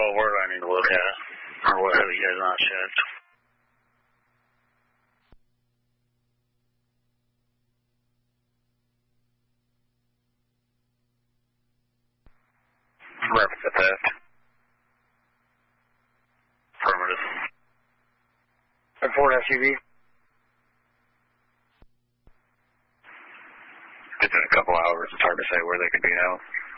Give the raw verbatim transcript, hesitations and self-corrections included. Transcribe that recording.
Well, where do I need to look at? Or what have you guys not checked? Reference the theft. Affirmative. A Ford S U V. It's in a couple hours. It's hard to say where they could be now.